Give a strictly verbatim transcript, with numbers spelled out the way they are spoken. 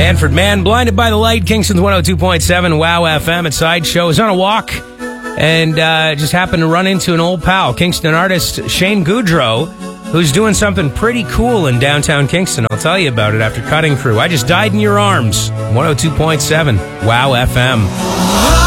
Manfred Mann, Blinded by the Light, Kingston's one oh two point seven, Wow F M at Sideshow. I was on a walk and uh, just happened to run into an old pal, Kingston artist Shane Goudreau, who's doing something pretty cool in downtown Kingston. I'll tell you about it after Cutting Crew. I Just Died in Your Arms, one oh two point seven, Wow F M.